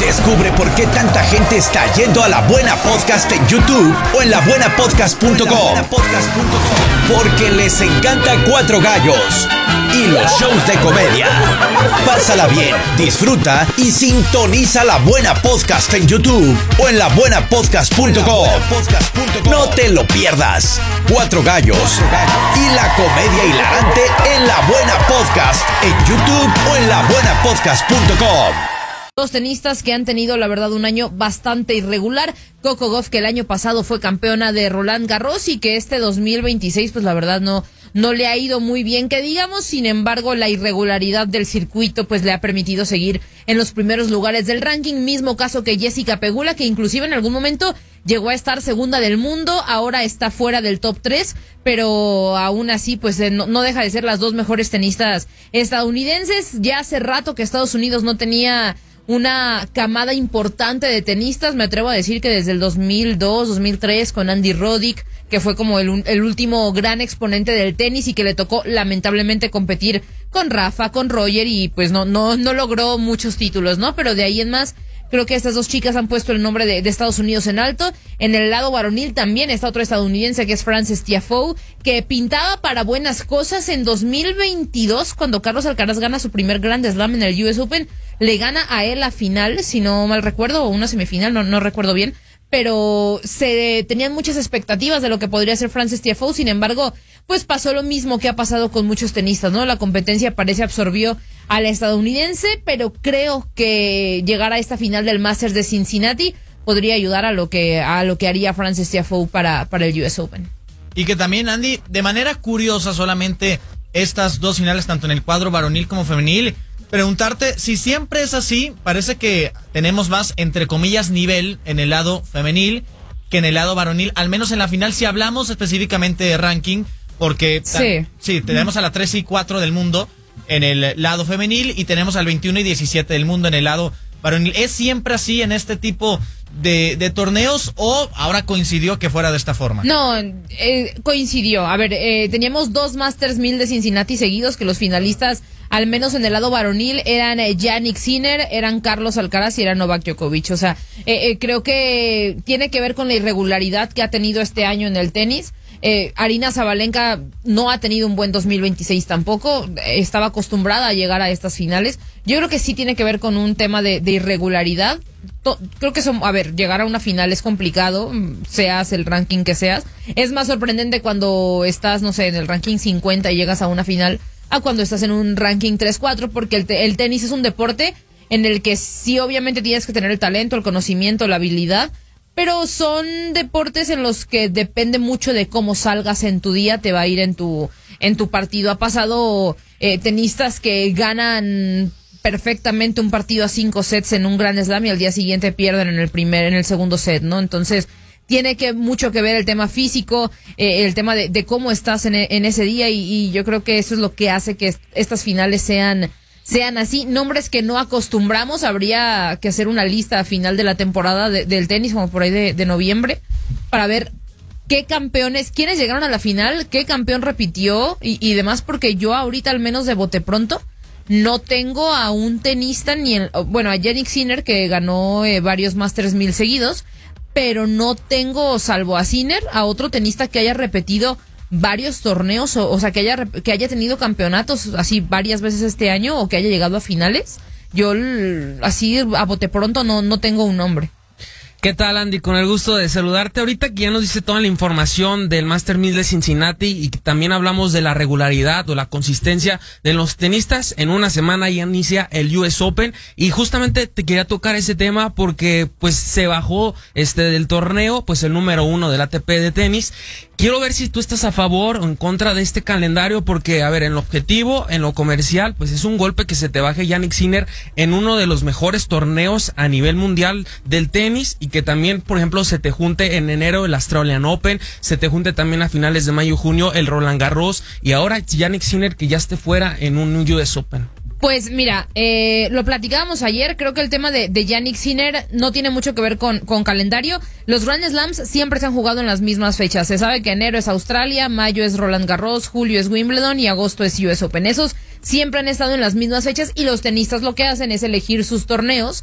Descubre por qué tanta gente está yendo a La Buena Podcast en YouTube o en labuenapodcast.com. Porque les encanta Cuatro Gallos y los shows de comedia. Pásala bien, disfruta y sintoniza La Buena Podcast en YouTube o en labuenapodcast.com. No te lo pierdas. Cuatro Gallos y la comedia hilarante en La Buena Podcast en YouTube o en labuenapodcast.com. Dos tenistas que han tenido, la verdad, un año bastante irregular. Coco Gauff, que el año pasado fue campeona de Roland Garros y que este 2026, pues la verdad no le ha ido muy bien, que digamos. Sin embargo, la irregularidad del circuito pues le ha permitido seguir en los primeros lugares del ranking. Mismo caso que Jessica Pegula, que inclusive en algún momento llegó a estar segunda del mundo, ahora está fuera del top 3, pero aún así pues no deja de ser las dos mejores tenistas estadounidenses. Ya hace rato que Estados Unidos no tenía una camada importante de tenistas. Me atrevo a decir que desde el 2002, 2003 con Andy Roddick, que fue como el último gran exponente del tenis y que le tocó lamentablemente competir con Rafa, con Roger, y pues no logró muchos títulos, ¿no? Pero de ahí en más, creo que estas dos chicas han puesto el nombre de Estados Unidos en alto. En el lado varonil también está otro estadounidense, que es Frances Tiafoe, que pintaba para buenas cosas en 2022, cuando Carlos Alcaraz gana su primer Grand Slam en el US Open. Le gana a él la final, si no mal recuerdo, o una semifinal, no recuerdo bien, pero se tenían muchas expectativas de lo que podría ser Frances Tiafoe. Sin embargo, pues pasó lo mismo que ha pasado con muchos tenistas, ¿no? La competencia parece absorbió al estadounidense, pero creo que llegar a esta final del Masters de Cincinnati podría ayudar a lo que haría Frances Tiafoe para el US Open. Y que también, Andy, de manera curiosa, solamente estas dos finales, tanto en el cuadro varonil como femenil, preguntarte si siempre es así. Parece que tenemos más, entre comillas, nivel en el lado femenil que en el lado varonil, al menos en la final, si hablamos específicamente de ranking, porque sí, tenemos a la 3 y 4 del mundo en el lado femenil y tenemos al 21 y 17 del mundo en el lado varonil. ¿Es siempre así en este tipo de torneos o ahora coincidió que fuera de esta forma? No, coincidió. A ver, teníamos dos Masters 1000 de Cincinnati seguidos, que los finalistas, al menos en el lado varonil, eran Jannik Sinner, eran Carlos Alcaraz y era Novak Djokovic. O sea, creo que tiene que ver con la irregularidad que ha tenido este año en el tenis. Aryna Sabalenka no ha tenido un buen 2026 tampoco, estaba acostumbrada a llegar a estas finales. Yo creo que sí tiene que ver con un tema de irregularidad. Creo que llegar a una final es complicado, seas el ranking que seas. Es más sorprendente cuando estás, no sé, en el ranking 50 y llegas a una final, a cuando estás en un ranking 3-4, porque el tenis es un deporte en el que sí obviamente tienes que tener el talento, el conocimiento, la habilidad, pero son deportes en los que depende mucho de cómo salgas en tu día, te va a ir en tu partido. Ha pasado tenistas que ganan perfectamente un partido a 5 sets en un Grand Slam y al día siguiente pierden en el segundo set, ¿no? Entonces tiene mucho que ver el tema físico, el tema de cómo estás en ese día, y yo creo que eso es lo que hace que estas finales sean así. Nombres que no acostumbramos, habría que hacer una lista a final de la temporada del tenis, como por ahí de noviembre, para ver qué campeones, quiénes llegaron a la final, qué campeón repitió y demás, porque yo ahorita, al menos de bote pronto, no tengo a un tenista a Jannik Sinner, que ganó varios Masters 1000 seguidos, pero no tengo, salvo a Sinner, a otro tenista que haya repetido varios torneos, o sea, que haya tenido campeonatos así varias veces este año, o que haya llegado a finales. Yo así a bote pronto no tengo un nombre. ¿Qué tal, Andy? Con el gusto de saludarte. Ahorita que ya nos dice toda la información del Master 1000 de Cincinnati y que también hablamos de la regularidad o la consistencia de los tenistas, en una semana ya inicia el US Open y justamente te quería tocar ese tema porque pues se bajó del torneo pues el número 1 del ATP de tenis. Quiero ver si tú estás a favor o en contra de este calendario porque, a ver, en lo objetivo, en lo comercial, pues es un golpe que se te baje Jannik Sinner en uno de los mejores torneos a nivel mundial del tenis y que también, por ejemplo, se te junte en enero el Australian Open, se te junte también a finales de mayo-junio el Roland Garros y ahora Jannik Sinner que ya esté fuera en un US Open. Pues mira, lo platicábamos ayer, creo que el tema de Jannik Sinner no tiene mucho que ver con calendario. Los Grand Slams siempre se han jugado en las mismas fechas. Se sabe que enero es Australia, mayo es Roland Garros, julio es Wimbledon y agosto es US Open. Esos siempre han estado en las mismas fechas y los tenistas lo que hacen es elegir sus torneos